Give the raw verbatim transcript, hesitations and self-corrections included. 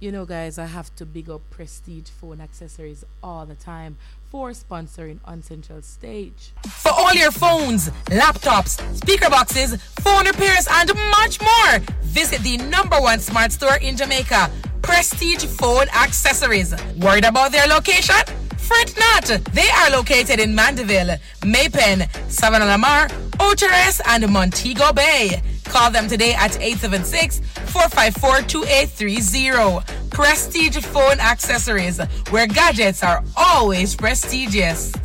You know, guys, I have to big up Prestige Phone Accessories all the time for sponsoring On Central Stage. For all your phones, laptops, speaker boxes, phone repairs, and much more, visit the number one smart store in Jamaica, Prestige Phone Accessories. Worried about their location? Fret not. They are located in Mandeville, Maypen, Savannah Lamar, Ocheres, and Montego Bay. Call them today at eight seven six, four five four, two eight three zero. Prestige Phone Accessories, where gadgets are always prestigious.